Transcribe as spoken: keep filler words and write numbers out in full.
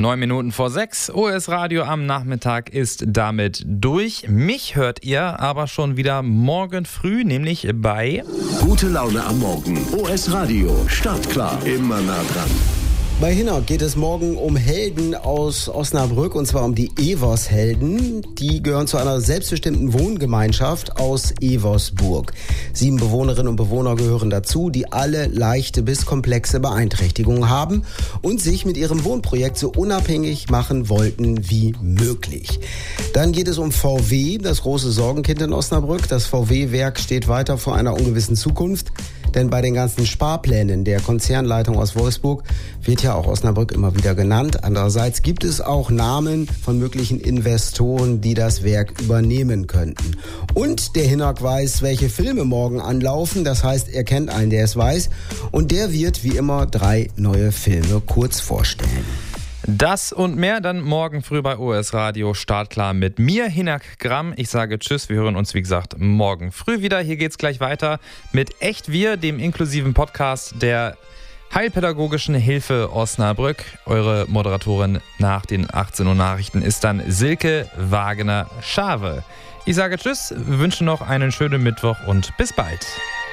Neun Minuten vor sechs. O S Radio am Nachmittag ist damit durch. Mich hört ihr aber schon wieder morgen früh, nämlich bei Gute Laune am Morgen. O S Radio. Startklar. Immer nah dran. Bei Hinnock geht es morgen um Helden aus Osnabrück, und zwar um die Evers-Helden. Die gehören zu einer selbstbestimmten Wohngemeinschaft aus Eversburg. Sieben Bewohnerinnen und Bewohner gehören dazu, die alle leichte bis komplexe Beeinträchtigungen haben und sich mit ihrem Wohnprojekt so unabhängig machen wollten wie möglich. Dann geht es um V W, das große Sorgenkind in Osnabrück. Das V W-Werk steht weiter vor einer ungewissen Zukunft. Denn bei den ganzen Sparplänen der Konzernleitung aus Wolfsburg wird ja auch Osnabrück immer wieder genannt. Andererseits gibt es auch Namen von möglichen Investoren, die das Werk übernehmen könnten. Und der Hinnock weiß, welche Filme morgen anlaufen. Das heißt, er kennt einen, der es weiß. Und der wird wie immer drei neue Filme kurz vorstellen. Das und mehr dann morgen früh bei O S Radio Startklar mit mir, Hinnock Gramm. Ich sage Tschüss, wir hören uns wie gesagt morgen früh wieder. Hier geht's gleich weiter mit Echt Wir, dem inklusiven Podcast der Heilpädagogischen Hilfe Osnabrück. Eure Moderatorin nach den achtzehn Uhr Nachrichten ist dann Silke Wagner-Schave. Ich sage Tschüss, wünsche noch einen schönen Mittwoch und bis bald.